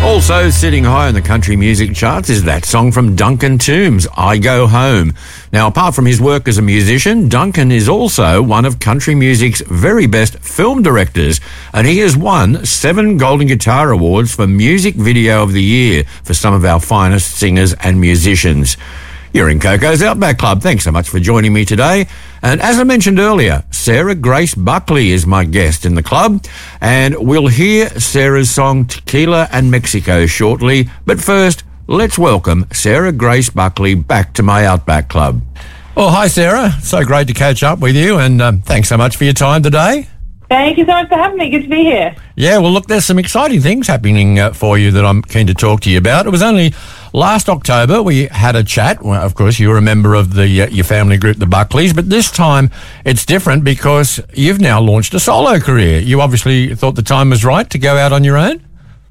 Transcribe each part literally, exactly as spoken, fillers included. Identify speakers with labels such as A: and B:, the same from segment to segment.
A: Also sitting high on the country music charts is that song from Duncan Toombs, I Go Home. Now, apart from his work as a musician, Duncan is also one of country music's very best film directors, and he has won seven Golden Guitar Awards for Music Video of the Year for some of our finest singers and musicians. You're in Coco's Outback Club. Thanks so much for joining me today. And as I mentioned earlier, Sarah Grace Buckley is my guest in the club, and we'll hear Sarah's song Tequila and Mexico shortly. But first, let's welcome Sarah Grace Buckley back to my Outback Club. Well, hi, Sarah. So great to catch up with you, and um, thanks so much for your time today.
B: Thank you so much for having me. Good to be here.
A: Yeah, well, look, there's some exciting things happening uh, for you that I'm keen to talk to you about. It was only last October we had a chat. Well, of course, you were a member of the uh, your family group, the Buckleys, but this time it's different because you've now launched a solo career. You obviously thought the time was right to go out on your own?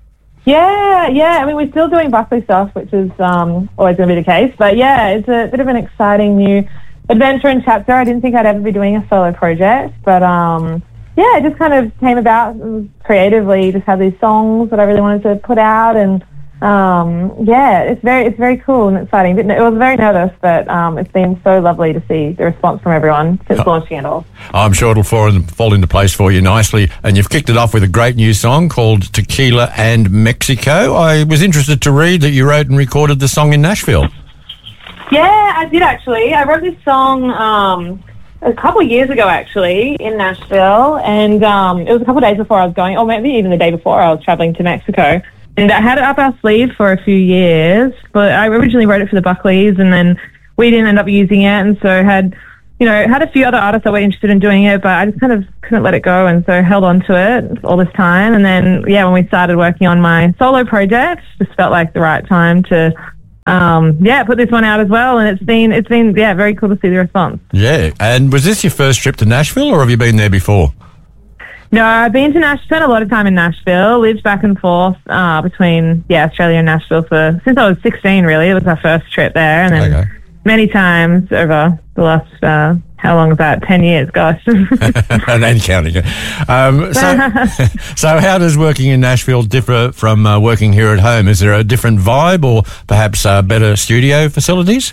B: Yeah, yeah. I mean, we're still doing Buckley stuff, which is um, always going to be the case. But yeah, it's a bit of an exciting new adventure and chapter. I didn't think I'd ever be doing a solo project, but... um. Yeah, it just kind of came about creatively. Just had these songs that I really wanted to put out, and um, yeah, it's very, it's very cool and exciting. It was very nervous, but um, it's been so lovely to see the response from everyone since oh. launching it all. I'm sure it'll fall, in, fall into place for you nicely. And you've kicked it off with a great new song called Tequila and Mexico. I was interested to read that you wrote and recorded the song in Nashville. Yeah, I did actually. I wrote this song. Um, A couple of years ago, actually, in Nashville, and um, it was a couple of days before I was going, or maybe even the day before I was traveling to Mexico, and I had it up our sleeve for a few years, but I originally wrote it for the Buckleys, and then we didn't end up using it, and so had, you know, had a few other artists that were interested in doing it, but I just kind of couldn't let it go, and so held on to it all this time, and then, yeah, when we started working on my solo project, just felt like the right time to... Um, yeah, put this one out as well, and it's been, it's been, yeah, very cool to see the response.
A: Yeah, and was this your first trip to Nashville, or have you been there before?
B: No, I've been to Nashville, spent a lot of time in Nashville, lived back and forth uh, between, yeah, Australia and Nashville for, since I was sixteen, really. It was our first trip there, and then okay. many times over the last, uh, how long is that? Ten years, gosh.
A: And then counting. Um, so, so how does working in Nashville differ from uh, working here at home? Is there a different vibe or perhaps uh, better studio facilities?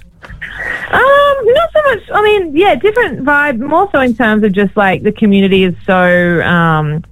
B: Um, not so much. I mean, yeah, different vibe, more so in terms of just like the community is so, um,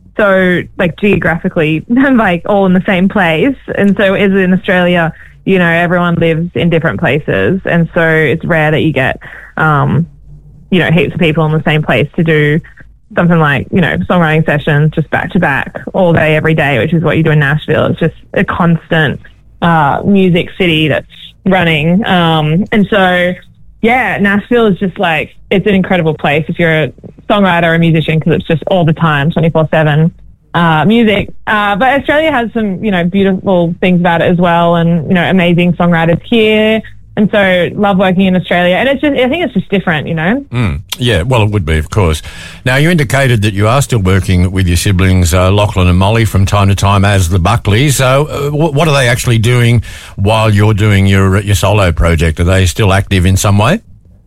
B: so like geographically like all in the same place. And so as in Australia, you know, everyone lives in different places. And so it's rare that you get, um, you know, heaps of people in the same place to do something like, you know, songwriting sessions just back to back all day, every day, which is what you do in Nashville. It's just a constant uh, music city that's running. Um, and so, yeah, Nashville is just like, it's an incredible place if you're a songwriter or a musician because it's just all the time, twenty-four seven uh, music. Uh, but Australia has some, you know, beautiful things about it as well, and, you know, amazing songwriters here. And so love working in Australia. And it's just, I think it's just different, you know?
A: Mm, yeah, well, it would be, of course. Now, you indicated that you are still working with your siblings, uh, Lachlan and Molly, from time to time as the Buckleys. So uh, w- what are they actually doing while you're doing your your solo project? Are they still active in some way?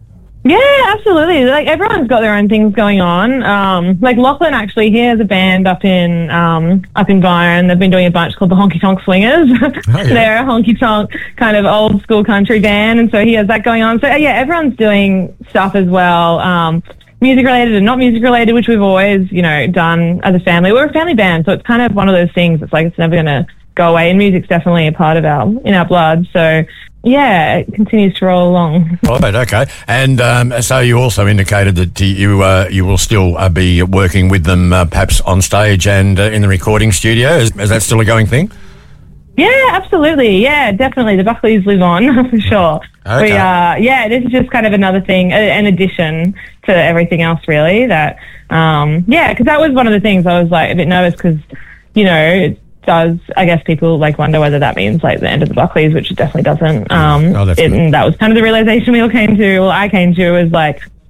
B: Yeah, absolutely. Like, everyone's got their own things going on. Um, like, Lachlan, actually, he has a band up in um, up in Byron. They've been doing a bunch called the Honky Tonk Swingers. Oh, yeah. They're a honky tonk kind of old school country band, and so he has that going on. So, yeah, everyone's doing stuff as well, um, music-related and not music-related, which we've always, you know, done as a family. We're a family band, so it's kind of one of those things. It's like it's never going to go away, and music's definitely a part of our, in our blood, so... Yeah, it continues to roll along.
A: Right, okay. And um, so you also indicated that you uh, you will still uh, be working with them uh, perhaps on stage and uh, in the recording studio. Is, is that still a going thing?
B: Yeah, absolutely. Yeah, definitely. The Buckleys live on, for sure. Okay. We, uh, yeah, this is just kind of another thing, an addition to everything else, really. That, um, yeah, because that was one of the things I was like a bit nervous because, you know, it's, does I guess people like wonder whether that means like the end of the Buckleys, which it definitely doesn't. Um, oh, it, and that was kind of the realization we all came to. Well, I came to was like,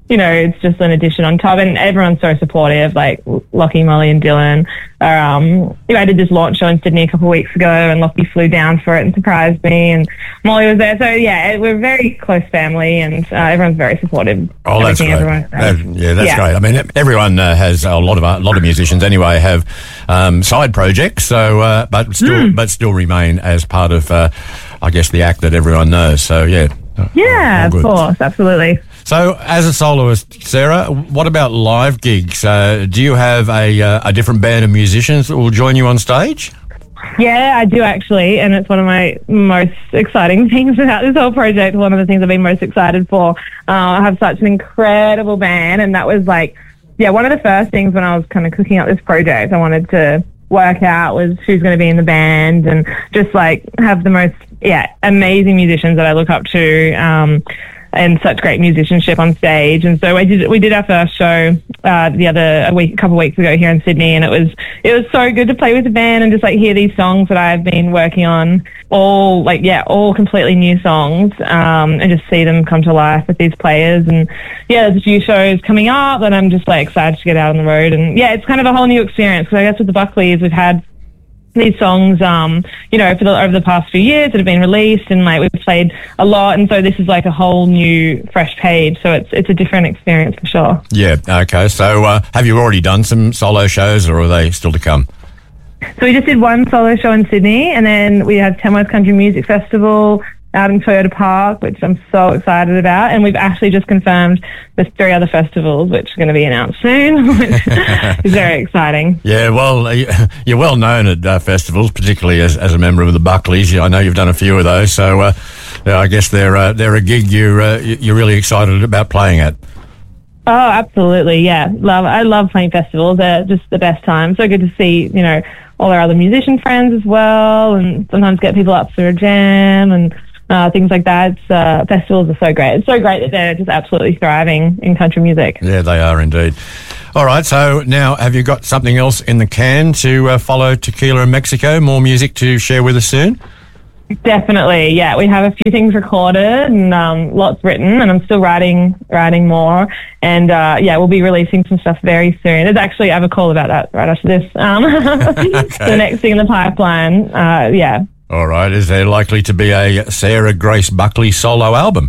B: you know, it's just an addition on top, and everyone's so supportive. Like Lockie, Molly, and Dylan. Are, um, you know, I did this launch show in Sydney a couple of weeks ago, and Lockie flew down for it and surprised me, and Molly was there. So yeah, we're a very close family, and uh, everyone's very supportive.
A: Oh, that's great. That, yeah, that's yeah. great. I mean, everyone uh, has a lot of a lot of musicians anyway have um, side projects, so uh, but still mm. but still remain as part of, uh, I guess, the act that everyone knows. So yeah,
B: yeah, of course, absolutely.
A: So, as a soloist, Sarah, what about live gigs? Uh, do you have a, uh, a different band of musicians that will join you on stage?
B: Yeah, I do actually, and it's one of my most exciting things about this whole project. One of the things I've been most excited for. Uh, I have such an incredible band, and that was like, yeah, one of the first things when I was kind of cooking up this project, I wanted to work out was who's going to be in the band, and just like have the most, yeah, amazing musicians that I look up to. Um, and such great musicianship on stage. And so we did we did our first show uh, the other a week, a couple of weeks ago here in Sydney, and it was it was so good to play with the band and just like hear these songs that I've been working on, all like yeah, all completely new songs, um, and just see them come to life with these players. And yeah, there's a few shows coming up, and I'm just like excited to get out on the road. And yeah, it's kind of a whole new experience, because I guess with the Buckleys we've had these songs, um, you know, for the, over the past few years that have been released, and like we've played a lot, and so this is like a whole new, fresh page. So it's it's a different experience for sure.
A: Yeah. Okay. So uh, have you already done some solo shows, or are they still to come?
B: So we just did one solo show in Sydney, and then we have Tamworth Country Music Festival out in Toyota Park, which I'm so excited about. And we've actually just confirmed there's three other festivals, which are going to be announced soon, which is very exciting.
A: Yeah, well, you're well known at uh, festivals, particularly as, as a member of the Buckleys. I know you've done a few of those, so uh, I guess they're, uh, they're a gig you're, uh, you're really excited about playing at.
B: Oh, absolutely, yeah. Love. I love playing festivals. They're just the best time. So good to see, you know, all our other musician friends as well, and sometimes get people up for a jam and Uh, things like that. It's, uh, festivals are so great. It's so great that they're just absolutely thriving in country music.
A: Yeah, they are indeed. All right, so now have you got something else in the can to uh, follow Tequila in Mexico? More music to share with us soon?
B: Definitely, yeah. We have a few things recorded and um, lots written, and I'm still writing writing more. And uh, yeah, we'll be releasing some stuff very soon. There's actually, I have a call about that right after this. Um, okay. The next thing in the pipeline, uh, yeah.
A: All right. Is there likely to be a Sarah Grace Buckley solo album?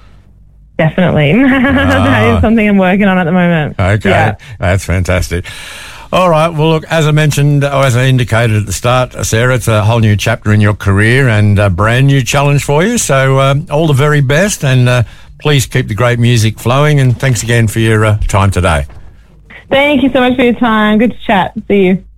B: Definitely. That is something I'm working on at the moment.
A: Okay. Yeah. That's fantastic. All right. Well, look, as I mentioned, or as I indicated at the start, Sarah, it's a whole new chapter in your career and a brand new challenge for you. So um, all the very best, and uh, please keep the great music flowing. And thanks again for your uh, time today.
B: Thank you so much for your time. Good to chat. See you.